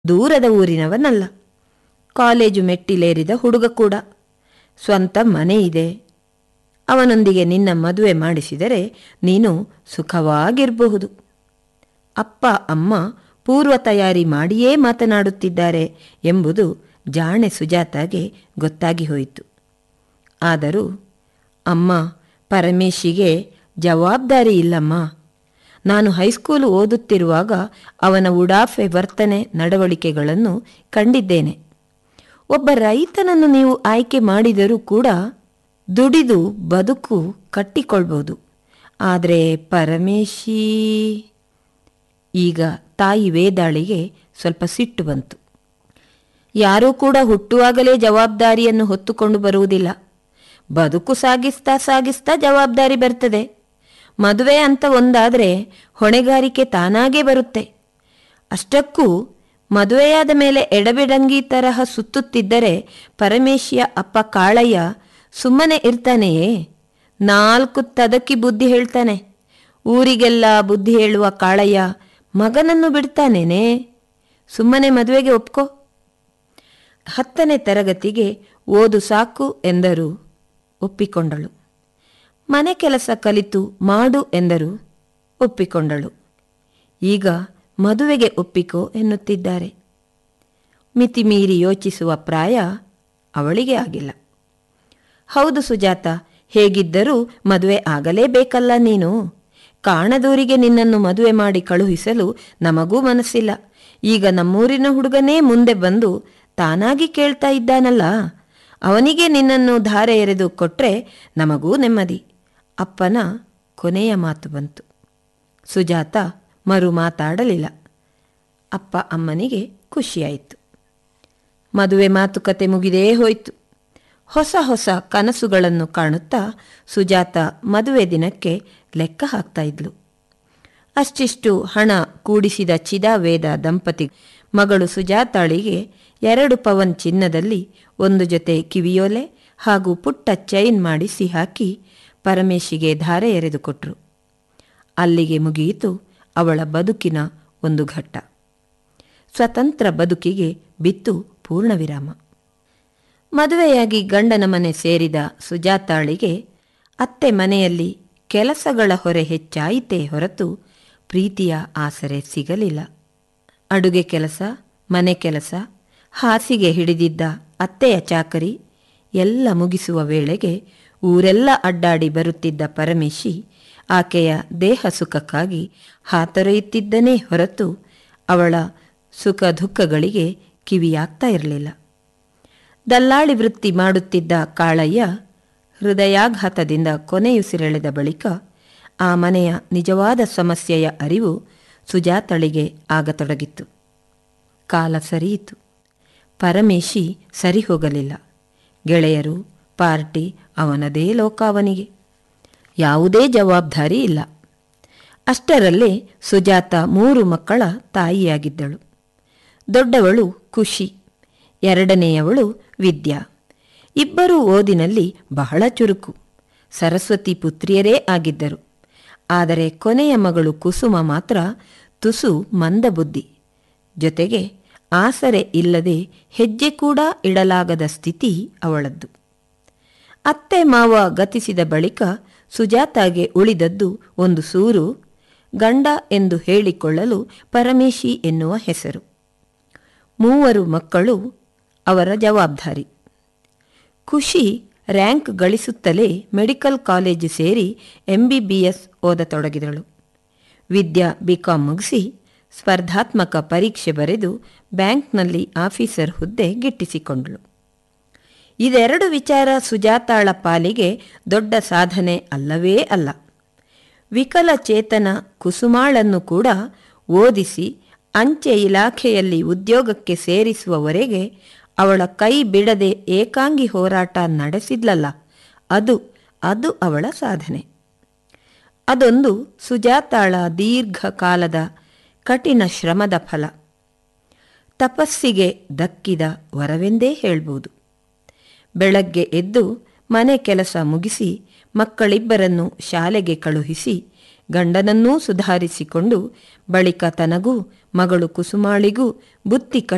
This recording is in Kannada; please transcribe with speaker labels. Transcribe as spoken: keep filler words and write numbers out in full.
Speaker 1: ದೂರದ ಊರಿನವನಲ್ಲ. ಕಾಲೇಜು ಮೆಟ್ಟಿಲೇರಿದ ಹುಡುಗ ಕೂಡ. ಸ್ವಂತ ಮನೆ ಇದೆ. ಅವನೊಂದಿಗೆ ನಿನ್ನ ಮದುವೆ ಮಾಡಿಸಿದರೆ ನೀನು ಸುಖವಾಗಿರಬಹುದು. ಅಪ್ಪ ಅಮ್ಮ ಪೂರ್ವ ತಯಾರಿ ಮಾಡಿಯೇ ಮಾತನಾಡುತ್ತಿದ್ದಾರೆ ಎಂಬುದು ಜಾಣೆ ಸುಜಾತಾಗೆ ಗೊತ್ತಾಗಿ ಹೋಯಿತು. ಆದರೂ ಅಮ್ಮ, ಪರಮೇಶಿಗೆ ಜವಾಬ್ದಾರಿ ಇಲ್ಲಮ್ಮ. ನಾನು ಹೈಸ್ಕೂಲು ಓದುತ್ತಿರುವಾಗ ಅವನ ಉಡಾಫೆ ವರ್ತನೆ ನಡವಳಿಕೆಗಳನ್ನು ಕಂಡಿದ್ದೇನೆ. ಒಬ್ಬ ರೈತನನ್ನು ನೀವು ಆಯ್ಕೆ ಮಾಡಿದರೂ ಕೂಡ ದುಡಿದು ಬದುಕು ಕಟ್ಟಿಕೊಳ್ಬೋದು. ಆದರೆ ಪರಮೇಶಿ... ಈಗ ತಾಯಿ ವೇದಾಳಿಗೆ ಸ್ವಲ್ಪ ಸಿಟ್ಟು ಬಂತು. ಯಾರೂ ಕೂಡ ಹುಟ್ಟುವಾಗಲೇ ಜವಾಬ್ದಾರಿಯನ್ನು ಹೊತ್ತುಕೊಂಡು ಬರುವುದಿಲ್ಲ. ಬದುಕು ಸಾಗಿಸ್ತಾ ಸಾಗಿಸ್ತಾ ಜವಾಬ್ದಾರಿ ಬರ್ತದೆ. ಮದುವೆ ಅಂತ ಒಂದಾದರೆ ಹೊಣೆಗಾರಿಕೆ ತಾನಾಗೇ ಬರುತ್ತೆ. ಅಷ್ಟಕ್ಕೂ ಮದುವೆಯಾದ ಮೇಲೆ ಎಡಬಿಡಂಗಿ ತರಹ ಸುತ್ತುತ್ತಿದ್ದರೆ ಪರಮೇಶಿಯ ಅಪ್ಪ ಕಾಳಯ್ಯ ಸುಮ್ಮನೆ ಇರ್ತಾನೆಯೇ? ನಾಲ್ಕು ತದಕಿ ಬುದ್ಧಿ ಹೇಳ್ತಾನೆ. ಊರಿಗೆಲ್ಲ ಬುದ್ಧಿ ಹೇಳುವ ಕಾಳಯ್ಯ ಮಗನನ್ನು ಬಿಡ್ತಾನೇನೆ? ಸುಮ್ಮನೆ ಮದುವೆಗೆ ಒಪ್ಕೋ. ಹತ್ತನೇ ತರಗತಿಗೆ ಓದು ಸಾಕು ಎಂದರು, ಒಪ್ಪಿಕೊಂಡಳು. ಮನೆ ಕೆಲಸ ಕಲಿತು ಮಾಡು ಎಂದರು, ಒಪ್ಪಿಕೊಂಡಳು. ಈಗ ಮದುವೆಗೆ ಒಪ್ಪಿಕೋ ಎನ್ನುತ್ತಿದ್ದಾರೆ. ಮಿತಿಮೀರಿ ಯೋಚಿಸುವ ಪ್ರಾಯ ಅವಳಿಗೆ ಆಗಿಲ್ಲ. ಹೌದು ಸುಜಾತ, ಹೇಗಿದ್ದರೂ ಮದುವೆ ಆಗಲೇಬೇಕಲ್ಲ ನೀನು. ಕಾಣದೂರಿಗೆ ನಿನ್ನನ್ನು ಮದುವೆ ಮಾಡಿ ಕಳುಹಿಸಲು ನಮಗೂ ಮನಸ್ಸಿಲ್ಲ. ಈಗ ನಮ್ಮೂರಿನ ಹುಡುಗನೇ ಮುಂದೆ ಬಂದು ತಾನಾಗಿ ಕೇಳ್ತಾ ಇದ್ದಾನಲ್ಲ, ಅವನಿಗೆ ನಿನ್ನನ್ನು ಧಾರೆ ಎರೆದು ಕೊಟ್ರೆ ನಮಗೂ ನೆಮ್ಮದಿ. ಅಪ್ಪನ ಕೊನೆಯ ಮಾತು ಬಂತು. ಸುಜಾತ ಮರು ಮಾತಾಡಲಿಲ್ಲ. ಅಪ್ಪ ಅಮ್ಮನಿಗೆ ಖುಷಿಯಾಯಿತು. ಮದುವೆ ಮಾತುಕತೆ ಮುಗಿದೇ ಹೋಯಿತು. ಹೊಸ ಹೊಸ ಕನಸುಗಳನ್ನು ಕಾಣುತ್ತಾ ಸುಜಾತ ಮದುವೆ ದಿನಕ್ಕೆ ಲೆಕ್ಕ ಹಾಕ್ತಾ ಇದ್ಲು. ಅಷ್ಟಿಷ್ಟು ಹಣ ಕೂಡಿಸಿದ ಚಿದಾವೇದ ದಂಪತಿ ಮಗಳು ಸುಜಾತಾಳಿಗೆ ಎರಡು ಪವನ್ ಚಿನ್ನದಲ್ಲಿ ಒಂದು ಜೊತೆ ಕಿವಿಯೋಲೆ ಹಾಗೂ ಪುಟ್ಟ ಚೈನ್ ಮಾಡಿಸಿ ಹಾಕಿ ಪರಮೇಶಿಗೆ ಧಾರೆ ಎರೆದುಕೊಟ್ರು. ಅಲ್ಲಿಗೆ ಮುಗಿಯಿತು ಅವಳ ಬದುಕಿನ ಒಂದು ಘಟ್ಟ. ಸ್ವತಂತ್ರ ಬದುಕಿಗೆ ಬಿತ್ತು ಪೂರ್ಣ ವಿರಾಮ. ಮದುವೆಯಾಗಿ ಗಂಡನ ಮನೆ ಸೇರಿದ ಸುಜಾತಾಳಿಗೆ ಅತ್ತೆ ಮನೆಯಲ್ಲಿ ಕೆಲಸಗಳ ಹೊರೆ ಹೆಚ್ಚಾಯಿತೇ ಹೊರತು ಪ್ರೀತಿಯ ಆಸರೆ ಸಿಗಲಿಲ್ಲ. ಅಡುಗೆ ಕೆಲಸ, ಮನೆ ಕೆಲಸ, ಹಾಸಿಗೆ ಹಿಡಿದಿದ್ದ ಅತ್ತೆಯ ಚಾಕರಿ ಎಲ್ಲ ಮುಗಿಸುವ ವೇಳೆಗೆ ಊರೆಲ್ಲ ಅಡ್ಡಾಡಿ ಬರುತ್ತಿದ್ದ ಪರಮೇಶಿ ಆಕೆಯ ದೇಹ ಸುಖಕ್ಕಾಗಿ ಹಾತೊರೆಯುತ್ತಿದ್ದನೇ ಹೊರತು ಅವಳ ಸುಖ ದುಃಖಗಳಿಗೆ ಕಿವಿಯಾಗ್ತಾ ಇರಲಿಲ್ಲ. ದಲ್ಲಾಳಿ ವೃತ್ತಿ ಮಾಡುತ್ತಿದ್ದ ಕಾಳಯ್ಯ ಹೃದಯಾಘಾತದಿಂದ ಕೊನೆಯುಸಿರೆಳೆದ ಬಳಿಕ ಆ ಮನೆಯ ನಿಜವಾದ ಸಮಸ್ಯೆಯ ಅರಿವು ಸುಜಾತಳಿಗೆ ಆಗತೊಡಗಿತ್ತು. ಕಾಲ ಸರಿಯಿತು. ಪರಮೇಶಿ ಸರಿ ಹೋಗಲಿಲ್ಲ. ಗೆಳೆಯರು, ಪಾರ್ಟಿ, ಅವನದೇ ಲೋಕ ಅವನಿಗೆ. ಯಾವುದೇ ಜವಾಬ್ದಾರಿ ಇಲ್ಲ. ಅಷ್ಟರಲ್ಲೇ ಸುಜಾತ ಮೂರು ಮಕ್ಕಳ ತಾಯಿಯಾಗಿದ್ದಳು. ದೊಡ್ಡವಳು ಖುಷಿ, ಎರಡನೆಯವಳು ವಿದ್ಯಾ. ಇಬ್ಬರೂ ಓದಿನಲ್ಲಿ ಬಹಳ ಚುರುಕು, ಸರಸ್ವತಿ ಪುತ್ರಿಯರೇ ಆಗಿದ್ದರು. ಆದರೆ ಕೊನೆಯ ಮಗಳು ಕುಸುಮ ಮಾತ್ರ ತುಸು ಮಂದಬುದ್ಧಿ. ಜೊತೆಗೆ ಆಸರೆ ಇಲ್ಲದೆ ಹೆಜ್ಜೆ ಕೂಡ ಇಡಲಾಗದ ಸ್ಥಿತಿ ಅವಳದ್ದು. ಅತ್ತೆ ಮಾವ ಗತಿಸಿದ ಬಳಿಕ ಸುಜಾತಾಗೆ ಉಳಿದದ್ದು ಒಂದು ಸೂರು, ಗಂಡ ಎಂದು ಹೇಳಿಕೊಳ್ಳಲು ಪರಮೇಶಿ ಎನ್ನುವ ಹೆಸರು. ಮೂವರು ಮಕ್ಕಳು ಅವರ ಜವಾಬ್ದಾರಿ. ಖುಷಿ ರ್ಯಾಂಕ್ ಗಳಿಸುತ್ತಲೇ ಮೆಡಿಕಲ್ ಕಾಲೇಜು ಸೇರಿ ಎಂ ಬಿ ಬಿ ಎಸ್ ಓದತೊಡಗಿದಳು. ವಿದ್ಯಾ ಬಿ ಕಾಂ ಮುಗಿಸಿ ಸ್ಪರ್ಧಾತ್ಮಕ ಪರೀಕ್ಷೆ ಬರೆದು ಬ್ಯಾಂಕ್ನಲ್ಲಿ ಆಫೀಸರ್ ಹುದ್ದೆ ಗಿಟ್ಟಿಸಿಕೊಂಡಳು. ಇದೆರಡು ವಿಚಾರ ಸುಜಾತಾಳ ಪಾಲಿಗೆ ದೊಡ್ಡ ಸಾಧನೆ ಅಲ್ಲವೇ ಅಲ್ಲ. ವಿಕಲಚೇತನ ಕುಸುಮಾಳನ್ನು ಕೂಡ ಓದಿಸಿ ಅಂಚೆ ಇಲಾಖೆಯಲ್ಲಿ ಉದ್ಯೋಗಕ್ಕೆ ಸೇರಿಸುವವರೆಗೆ ಅವಳ ಕೈ ಬಿಡದೆ ಏಕಾಂಗಿ ಹೋರಾಟ ನಡೆಸಿದ್ಲಲ್ಲ, ಅದು ಅದು ಅವಳ ಸಾಧನೆ. ಅದೊಂದು ಸುಜಾತಾಳ ದೀರ್ಘಕಾಲದ ಕಠಿಣ ಶ್ರಮದ ಫಲ. ತಪಸ್ಸಿಗೆ ದಕ್ಕಿದ ವರವೆಂದೇ ಹೇಳ್ಬೋದು. ಬೆಳಗ್ಗೆ ಎದ್ದು ಮನೆ ಕೆಲಸ ಮುಗಿಸಿ ಮಕ್ಕಳಿಬ್ಬರನ್ನು ಶಾಲೆಗೆ ಕಳುಹಿಸಿ ಗಂಡನನ್ನೂ ಸುಧಾರಿಸಿಕೊಂಡು ಬಳಿಕ ತನಗೂ ಮಗಳು ಕುಸುಮಾಳಿಗೂ ಬುತ್ತಿ